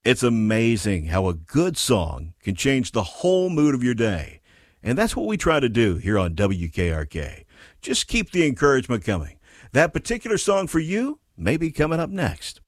It's amazing how a good song can change the whole mood of your day. And that's what we try to do here on WKRK. Just keep the encouragement coming. That particular song for you may be coming up next.